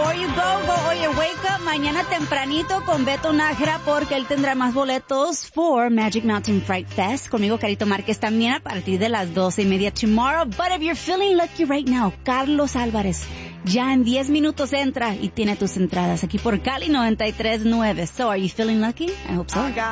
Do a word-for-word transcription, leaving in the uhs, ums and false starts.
before you go, go, oye, wake up mañana tempranito con Beto Nájera porque él tendrá más boletos for Magic Mountain Fright Fest. Conmigo, Carito Márquez, también a partir de las doce y media tomorrow. But if you're feeling lucky right now, Carlos Álvarez ya en diez minutos entra y tiene tus entradas aquí por Cali noventa y tres nueve. So, are you feeling lucky? I hope so.